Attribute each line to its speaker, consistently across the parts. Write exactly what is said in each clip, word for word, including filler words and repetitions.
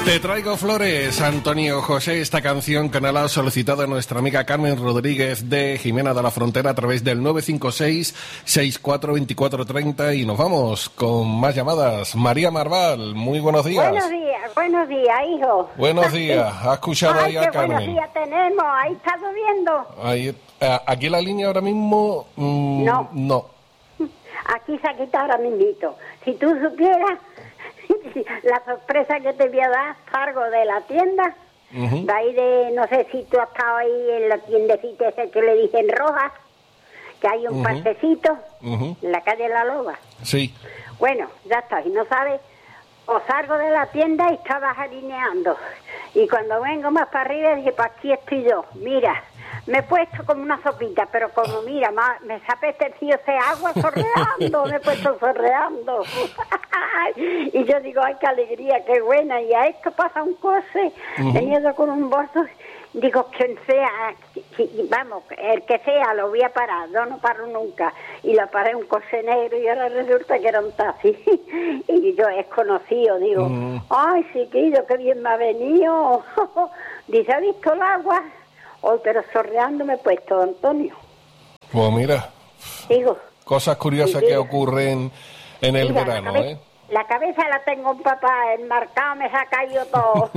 Speaker 1: Te traigo flores, Antonio José, esta canción que nos la ha solicitado nuestra amiga Carmen Rodríguez de Jimena de la Frontera a través del nueve cinco seis, seis cuatro dos cuatro tres cero y nos vamos con más llamadas. María Marval, muy buenos días.
Speaker 2: Buenos días, buenos días, hijo.
Speaker 1: Buenos días, ¿has escuchado
Speaker 2: Ay,
Speaker 1: ahí a
Speaker 2: qué buenos
Speaker 1: Carmen?
Speaker 2: días tenemos, ahí está lloviendo.
Speaker 1: Ahí, eh, aquí en la línea ahora mismo, mmm,
Speaker 2: No.
Speaker 1: no.
Speaker 2: Aquí se ha quitado ahora mismito. Si tú supieras la sorpresa que te voy a dar, salgo de la tienda, uh-huh. de ahí de, no sé si tú has estado ahí en la tiendecita esa que le dicen Roja, que hay un uh-huh. parquecito, uh-huh. en la calle La Loba.
Speaker 1: Sí.
Speaker 2: Bueno, ya está, y no sabes, o salgo de la tienda y estaba jarineando, y cuando vengo más para arriba dije, pues aquí estoy yo, mira, me he puesto como una sopita, pero como mira, ma, me se ha apetecido ese agua sorreando, me he puesto sorreando. Y yo digo, ay, qué alegría, qué buena, y a esto pasa un coche, uh-huh. veniendo con un bolso, digo, quien sea, vamos, el que sea, lo voy a parar, yo no paro nunca. Y lo paré un coche negro y ahora resulta que era un taxi. Y yo es conocido, digo, uh-huh. ay, chiquillo, qué bien me ha venido. Dice, ¿ha visto el agua? Hoy, pero sorreando me he puesto, Antonio.
Speaker 1: Pues mira,
Speaker 2: digo,
Speaker 1: cosas curiosas
Speaker 2: digo,
Speaker 1: que ocurren en el
Speaker 2: mira,
Speaker 1: verano,
Speaker 2: la cabeza,
Speaker 1: ¿eh?
Speaker 2: La cabeza la tengo un papá, el marcado me se ha caído todo.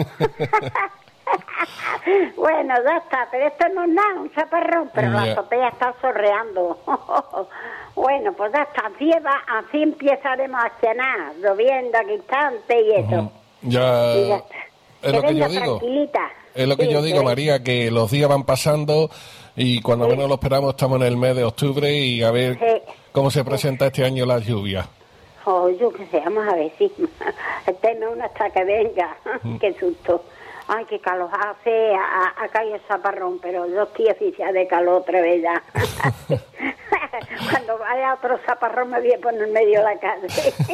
Speaker 2: Bueno, ya está, pero esto no es nada, un chaparrón, pero yeah. la azotea está sorreando. Bueno, pues ya está, así, va, así empezaremos a cenar, lloviendo aquí instante y eso.
Speaker 1: Uh-huh. Ya,
Speaker 2: y ya está.
Speaker 1: Es
Speaker 2: que
Speaker 1: lo que yo digo.
Speaker 2: Tranquilita.
Speaker 1: Es lo que
Speaker 2: sí,
Speaker 1: yo digo,
Speaker 2: sí.
Speaker 1: María, que los días van pasando y cuando sí. menos lo esperamos estamos en el mes de octubre y a ver sí. cómo se presenta este año la lluvia.
Speaker 2: Oh, yo qué sé, vamos a ver, sí. Tenme una hasta que venga. Mm. Qué susto. Ay, qué calor hace, acá hay el zaparrón, pero yo estoy oficial de calor otra vez ya. Cuando vaya otro zaparrón me voy a poner en medio de la calle.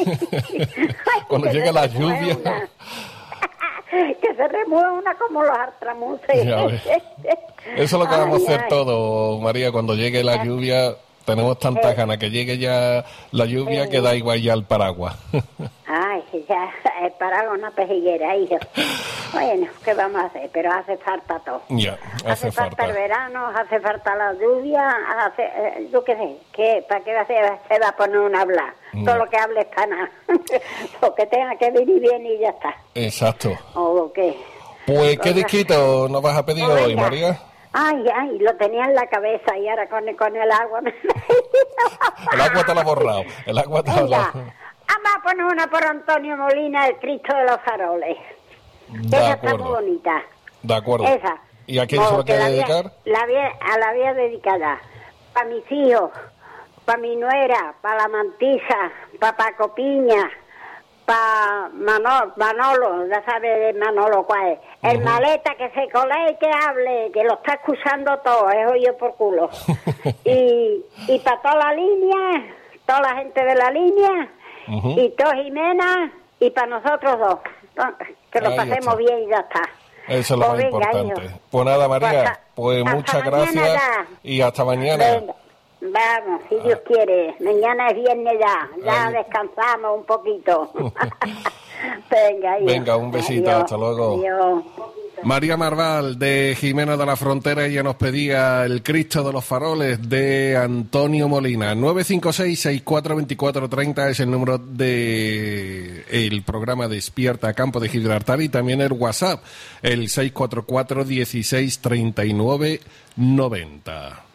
Speaker 2: Ay,
Speaker 1: cuando llegue la lluvia...
Speaker 2: Una. Que se remueve una como los artramuces.
Speaker 1: Eso es lo que ay, vamos a hacer ay. todo, María, cuando llegue la lluvia. Tenemos tantas eh, ganas que llegue ya la lluvia eh, que da igual ya el paraguas.
Speaker 2: Ay, ya el paraguas una pejiguera, hijo. Bueno, ¿qué vamos a hacer? Pero hace falta todo.
Speaker 1: Ya, hace,
Speaker 2: hace falta.
Speaker 1: falta
Speaker 2: el verano, hace falta la lluvia, hace, eh, yo qué sé, ¿qué, ¿para qué va a ser? Se va a poner un hablar? No. Todo lo que hable está nada. Lo que tenga que venir bien y ya está.
Speaker 1: Exacto.
Speaker 2: ¿O lo qué?
Speaker 1: Pues, ¿qué disquito nos vas a pedir hoy, María?
Speaker 2: Ay, ay, lo tenía en la cabeza y ahora con el, con el agua me...
Speaker 1: El agua te lo ha borrado, el agua te lo ha borrado.
Speaker 2: Vamos a poner una por Antonio Molina, el Cristo de los Faroles.
Speaker 1: De
Speaker 2: Esa
Speaker 1: acuerdo.
Speaker 2: está muy bonita.
Speaker 1: De acuerdo.
Speaker 2: Esa.
Speaker 1: ¿Y a quién se lo quiere dedicar?
Speaker 2: La vía, a la vía dedicada. Para mis hijos, para mi nuera, para la Mantisa, para Paco Piña, para Manolo, Manolo, ya sabe de Manolo cuál es. El uh-huh. maleta que se cole y que hable, que lo está escuchando todo, es oído por culo. y y para toda la línea, toda la gente de la línea, uh-huh. y todo Jimena, y para nosotros dos. Que lo Ahí pasemos está. bien y ya está.
Speaker 1: Eso es lo pues más venga, importante. Hijo. Pues nada, María, pues, pues muchas gracias ya. y hasta mañana.
Speaker 2: Venga. Vamos, si Dios quiere. Mañana es viernes ya. Ya Ay. descansamos un poquito. Venga, hijo.
Speaker 1: Venga, un besito. Adiós. Hasta luego.
Speaker 2: Adiós.
Speaker 1: María Marval, de Jimena de la Frontera, ella nos pedía el Cristo de los Faroles de Antonio Molina. nueve cinco seis, seis cuatro dos cuatro tres cero es el número de el programa Despierta Campo de Gibraltar y también el WhatsApp, el seis cuatro cuatro, dieciséis, treinta y nueve, noventa.